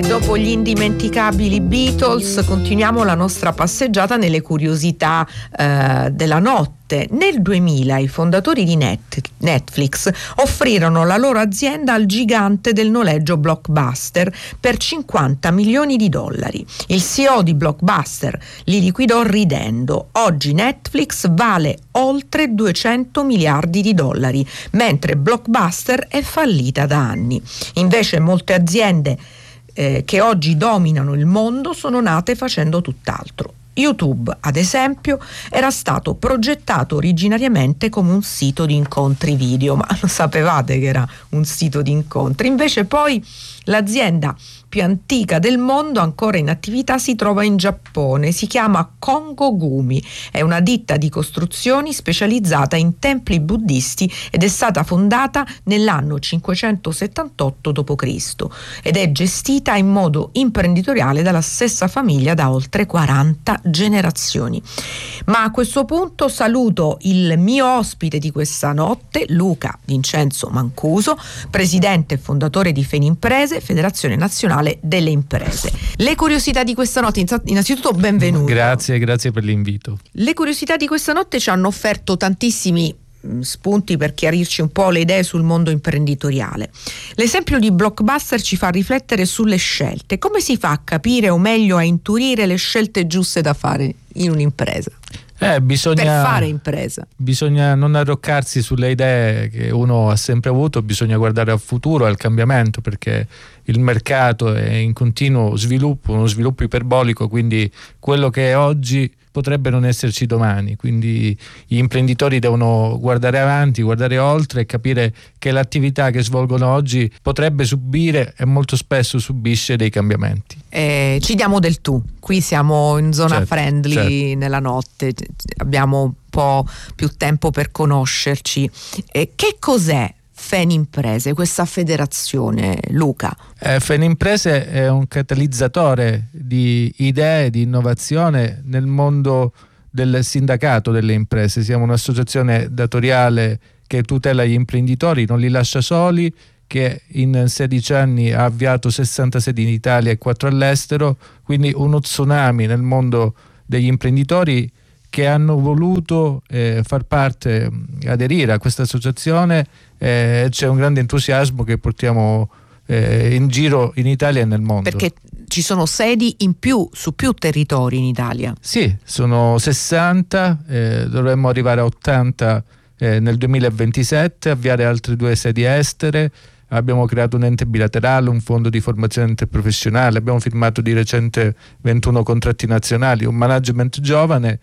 dopo gli indimenticabili Beatles continuiamo la nostra passeggiata nelle curiosità della notte. Nel 2000 i fondatori di Netflix offrirono la loro azienda al gigante del noleggio Blockbuster per $50 milioni. Il CEO di Blockbuster li liquidò ridendo. Oggi Netflix vale oltre $200 miliardi, mentre Blockbuster è fallita da anni. Invece molte aziende che oggi dominano il mondo sono nate facendo tutt'altro. YouTube, ad esempio, era stato progettato originariamente come un sito di incontri video, ma lo sapevate che era un sito di incontri? Invece poi l'azienda più antica del mondo ancora in attività si trova in Giappone, si chiama Kongo Gumi, è una ditta di costruzioni specializzata in templi buddisti ed è stata fondata nell'anno 578 d.C. ed è gestita in modo imprenditoriale dalla stessa famiglia da oltre 40 generazioni. Ma a questo punto saluto il mio ospite di questa notte, Luca Vincenzo Mancuso, presidente e fondatore di Fenimprese, Federazione Nazionale delle Imprese. Le curiosità di questa notte, innanzitutto benvenuto. Grazie per l'invito. Le curiosità di questa notte ci hanno offerto tantissimi spunti per chiarirci un po' le idee sul mondo imprenditoriale. L'esempio di Blockbuster ci fa riflettere sulle scelte. Come si fa a capire, o meglio a intuire, le scelte giuste da fare in un'impresa? Per fare impresa bisogna non arroccarsi sulle idee che uno ha sempre avuto, bisogna guardare al futuro, al cambiamento, perché il mercato è in continuo sviluppo, uno sviluppo iperbolico, quindi quello che è oggi potrebbe non esserci domani, quindi gli imprenditori devono guardare avanti, guardare oltre e capire che l'attività che svolgono oggi potrebbe subire e molto spesso subisce dei cambiamenti. Ci diamo del tu, qui siamo in zona friendly, certo. Nella notte abbiamo un po' più tempo per conoscerci. Che cos'è Fenimprese, questa federazione, Luca? Fenimprese è un catalizzatore di idee, di innovazione nel mondo del sindacato delle imprese. Siamo un'associazione datoriale che tutela gli imprenditori, non li lascia soli, che in 16 anni ha avviato 60 sedi in Italia e 4 all'estero, quindi uno tsunami nel mondo degli imprenditori che hanno voluto far parte, aderire a questa associazione. C'è un grande entusiasmo che portiamo in giro in Italia e nel mondo. Perché ci sono sedi in più, su più territori in Italia? Sì, sono 60, dovremmo arrivare a 80 nel 2027, avviare altre 2 sedi estere. Abbiamo creato un ente bilaterale, un fondo di formazione interprofessionale, abbiamo firmato di recente 21 contratti nazionali, un management giovane,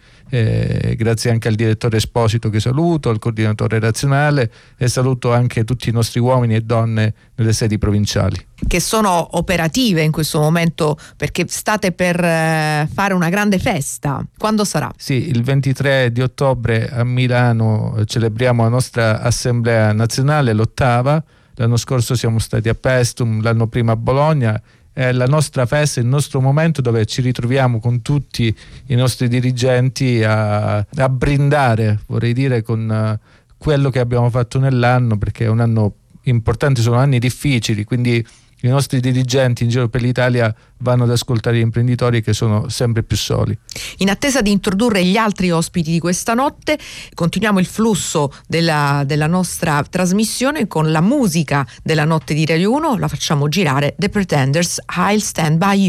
grazie anche al direttore Esposito che saluto, al coordinatore nazionale, e saluto anche tutti i nostri uomini e donne nelle sedi provinciali. Che sono operative in questo momento, perché state per fare una grande festa. Quando sarà? Sì, il 23 di ottobre a Milano celebriamo la nostra assemblea nazionale, l'8ª. L'anno scorso siamo stati a Paestum, l'anno prima a Bologna. È la nostra festa, il nostro momento dove ci ritroviamo con tutti i nostri dirigenti a brindare, vorrei dire, con quello che abbiamo fatto nell'anno, perché è un anno importante, sono anni difficili, quindi i nostri dirigenti in giro per l'Italia vanno ad ascoltare gli imprenditori che sono sempre più soli. In attesa di introdurre gli altri ospiti di questa notte, continuiamo il flusso della nostra trasmissione con la musica della notte di Radio 1. La facciamo girare, The Pretenders, I'll Stand By You.